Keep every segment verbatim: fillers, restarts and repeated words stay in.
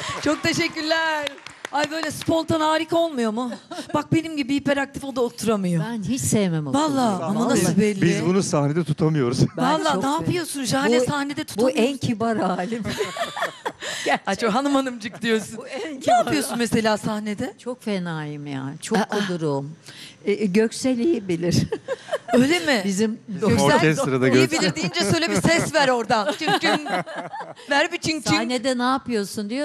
Çok teşekkürler. Ay böyle spontan harika olmuyor mu? Bak benim gibi hiperaktif o da oturamıyor. Ben hiç sevmem o Vallahi konuyu. ama nasıl belli? Biz bunu sahnede tutamıyoruz. Ben Vallahi çok ne be- yapıyorsun? Jale Bu- sahnede Bu tutamıyorsun. en kibar halim. Ay çok hanım hanımcık diyorsun. Bu en Ne kibar yapıyorsun mesela sahnede? Çok fenayım ya. Çok Aa. kudurum. E, e, Göksel iyi bilir. Öyle mi? Bizim Göksel Orkestrada iyi Göksel. bilir deyince söyle bir ses ver oradan. Çın çın. Ver bir çın çın. sahnede ne yapıyorsun diyor.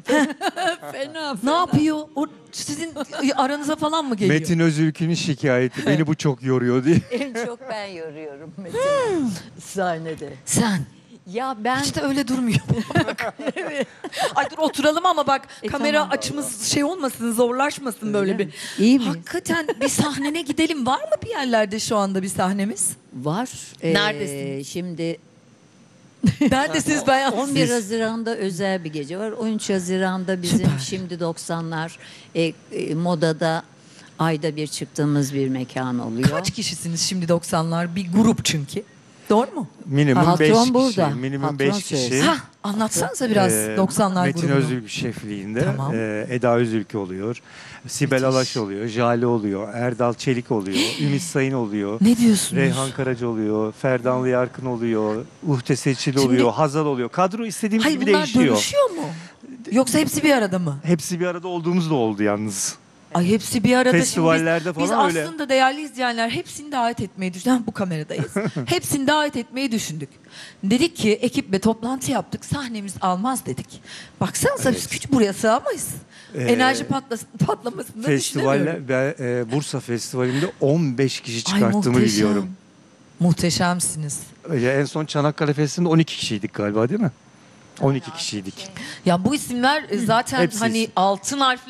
Fena. Ne yapıyor? O sizin aranıza falan mı geliyor? Metin Özülkü'nün şikayeti. Beni bu çok yoruyor diye. En çok ben yoruyorum Metin sahnede. Sen. Ya ben Hiç de öyle durmuyor. Ay dur oturalım ama bak E, kamera tamam. açımız şey olmasın, zorlaşmasın böyle Öyle bir. mi? İyi mi? Hakikaten bir sahnene gidelim. Var mı bir yerlerde şu anda bir sahnemiz? var. Ee, Neredesin? Şimdi Neredesiniz ben yalnız? on bir Haziran'da özel bir gece var. on üç Haziran'da bizim Süper. şimdi doksanlar e, e, modada ayda bir çıktığımız bir mekan oluyor. Kaç kişisiniz şimdi doksanlar? Bir grup çünkü. Doğru mu? Minimum Patron beş kişi. burada. Minimum Patron beş kişi. söylesin. Ha, anlatsanıza biraz Ee, doksanlar Metin grubunu. Özülkü şefliğinde Tamam. e, Eda Özülkü oluyor. Sibel Müthiş. Alaş oluyor. Jale oluyor. Erdal Çelik oluyor. Ümit Sayın oluyor. Ne diyorsunuz? Reyhan Karaca oluyor. Ferdanlı Yarkın oluyor. Uhte Seçil Şimdi- oluyor. Hazal oluyor. Kadro istediğim Hayır gibi bunlar değişiyor. dönüşüyor mu? Yoksa hepsi bir arada mı? Hepsi bir arada olduğumuz da oldu yalnız. Ay hepsi bir arada. Şimdi Festivallerde biz, falan biz öyle. aslında değerli izleyenler hepsini davet etmeyi düşündük. Bu kameradayız. Hepsini davet etmeyi düşündük. Dedik ki ekiple toplantı yaptık. Sahnemiz almaz dedik. Baksanıza biz Evet. küçük buraya sığamayız. Ee, Enerji patlasın, patlamasını da düşünemiyorum. Festivalle ben e, Bursa Festivali'nde on beş kişi Ay, çıkarttığımı muhteşem. biliyorum. Muhteşemsiniz. Öyle en son Çanakkale Festivali'nde on iki kişiydik galiba değil mi? on iki kişiydik. Ya bu isimler e, zaten Hepsi hani isim. altın harfler